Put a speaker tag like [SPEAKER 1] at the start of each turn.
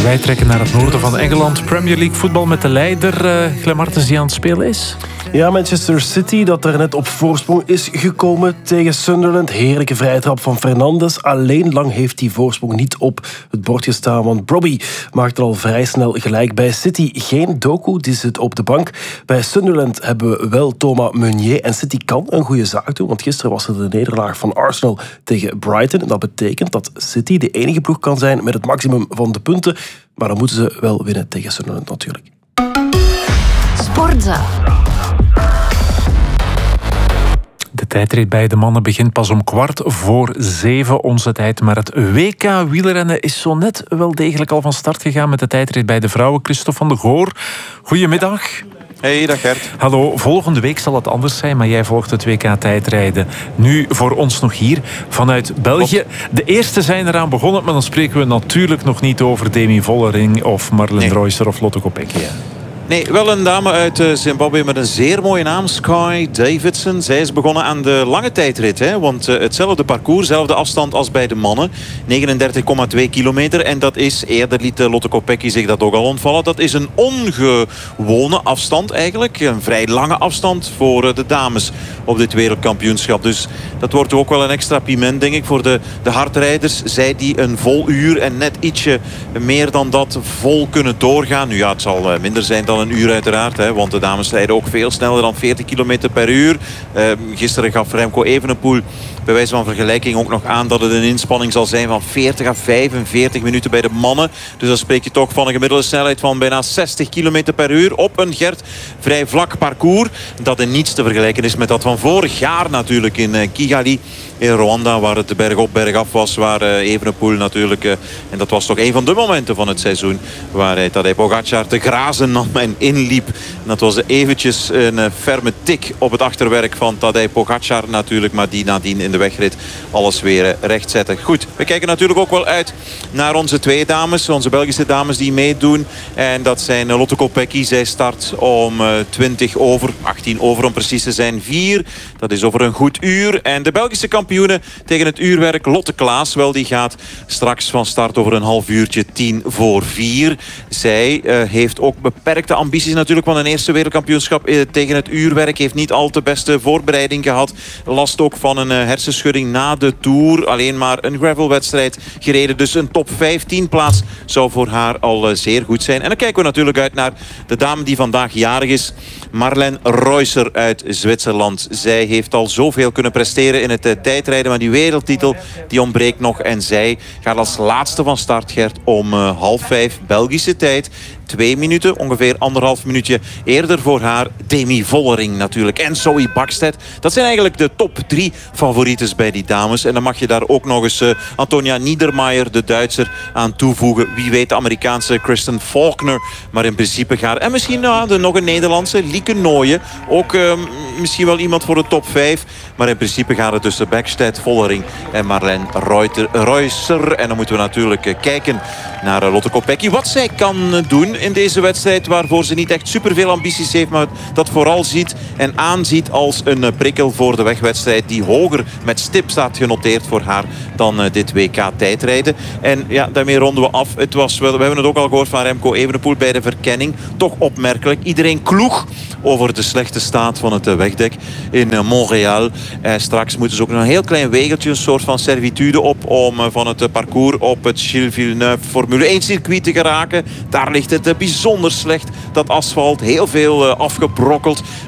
[SPEAKER 1] Wij trekken naar het noorden van Engeland. Premier League voetbal met de leider Glenn Martens die aan het spelen is.
[SPEAKER 2] Ja, Manchester City dat er net op voorsprong is gekomen tegen Sunderland. Heerlijke vrije trap van Fernandes. Alleen lang heeft die voorsprong niet op het bord gestaan. Want Brobbey maakt er al vrij snel gelijk. Bij City geen Doku, die zit op de bank. Bij Sunderland hebben we wel Thomas Meunier. En City kan een goede zaak doen. Want gisteren was er de nederlaag van Arsenal tegen Brighton. En dat betekent dat City de enige ploeg kan zijn met het maximum van de punten. Maar dan moeten ze wel winnen tegen Sunderland natuurlijk.
[SPEAKER 3] Sportza.
[SPEAKER 1] De tijdrit bij de mannen begint pas om 6:15 onze tijd. Maar het WK wielrennen is zo net wel degelijk al van start gegaan met de tijdrit bij de vrouwen. Christophe van de Goor, goedemiddag.
[SPEAKER 4] Hey, dag Gert.
[SPEAKER 1] Hallo, volgende week zal het anders zijn, maar jij volgt het WK tijdrijden. Nu voor ons nog hier, vanuit België. De eerste zijn eraan begonnen, maar dan spreken we natuurlijk nog niet over Demi Vollering of Marlen Reusser of Lotte Kopecky.
[SPEAKER 4] Nee, wel een dame uit Zimbabwe met een zeer mooie naam. Sky Davidson. Zij is begonnen aan de lange tijdrit. Hè? Want hetzelfde parcours, dezelfde afstand als bij de mannen. 39,2 kilometer. En dat is, eerder liet Lotte Kopecky zich dat ook al ontvallen. Dat is een ongewone afstand eigenlijk. Een vrij lange afstand voor de dames op dit wereldkampioenschap. Dus dat wordt ook wel een extra piment, denk ik, voor de hardrijders. Zij die een vol uur en net ietsje meer dan dat vol kunnen doorgaan. Nu ja, het zal minder zijn dan een uur uiteraard. Hè, want de dames rijden ook veel sneller dan 40 km per uur. Gisteren gaf Remco Evenepoel bij wijze van vergelijking ook nog aan dat het een inspanning zal zijn van 40 à 45 minuten bij de mannen. Dus dan spreek je toch van een gemiddelde snelheid van bijna 60 km per uur op een vrij vlak parcours. Dat in niets te vergelijken is met dat van vorig jaar natuurlijk in Kigali in Rwanda, waar het berg op berg af was, waar Evenepoel natuurlijk, en dat was toch een van de momenten van het seizoen, waar Tadej Pogačar te grazen nam en inliep. En dat was eventjes een ferme tik op het achterwerk van Tadej Pogačar natuurlijk, maar die nadien in de wegrit alles weer recht zetten. Goed, we kijken natuurlijk ook wel uit naar onze twee dames, onze Belgische dames die meedoen. En dat zijn Lotte Kopecky. Zij start om 18 over om precies te zijn 4. Dat is over een goed uur. En de Belgische kampioene tegen het uurwerk Lotte Klaas. Wel, die gaat straks van start over een half uurtje 4:10. Zij heeft ook beperkte ambities natuurlijk. Want een eerste wereldkampioenschap tegen het uurwerk. Heeft niet al te beste voorbereiding gehad. Last ook van een hersenschudding na de Tour. Alleen maar een gravelwedstrijd gereden. Dus een top 15 plaats zou voor haar al zeer goed zijn. En dan kijken we natuurlijk uit naar de dame die vandaag jarig is. Marlen Reusser uit Zwitserland. Zij heeft al zoveel kunnen presteren in het tijdrijden. Maar die wereldtitel die ontbreekt nog. En zij gaat als laatste van start, Gert, om 4:30 Belgische tijd. 2 minuten, ongeveer 1,5 minuutje eerder voor haar Demi Vollering natuurlijk. En Zoe Bäckstedt. Dat zijn eigenlijk de top 3 favorieten bij die dames. En dan mag je daar ook nog eens Antonia Niedermayer, de Duitser, aan toevoegen. Wie weet de Amerikaanse Kristen Faulkner. Maar in principe gaat... En misschien nog een Nederlandse, Lieke Nooyen. Ook misschien wel iemand voor de top 5. Maar in principe gaat het tussen Bäckstedt, Vollering en Marlen Reusser. En dan moeten we natuurlijk kijken naar Lotte Kopecky. Wat zij kan doen in deze wedstrijd, waarvoor ze niet echt superveel ambities heeft, maar dat vooral ziet en aanziet als een prikkel voor de wegwedstrijd die hoger met stip staat genoteerd voor haar dan dit WK tijdrijden. En ja, daarmee ronden we af. We hebben het ook al gehoord van Remco Evenepoel bij de verkenning. Toch opmerkelijk. Iedereen kloeg over de slechte staat van het wegdek in Montréal. Straks moeten ze ook nog een heel klein wegeltje, een soort van servitude op om van het parcours op het Gilles Villeneuve Formule 1 circuit te geraken. Daar ligt het bijzonder slecht, dat asfalt. Heel veel afgebrokkeld.